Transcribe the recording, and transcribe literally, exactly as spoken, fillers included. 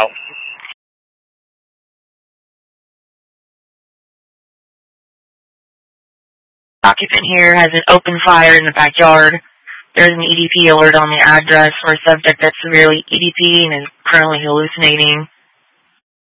help? Occupant here has an open fire in the backyard. There's an E D P alert on the address for a subject that's severely E D P and is currently hallucinating.